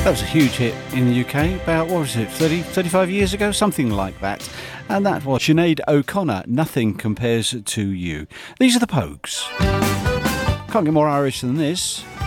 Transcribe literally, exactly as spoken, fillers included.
That was a huge hit in the U K about, what was it, thirty, thirty-five years ago? Something like that. And that was Sinead O'Connor, Nothing Compares to You. These are the Pogues. Can't get more Irish than this.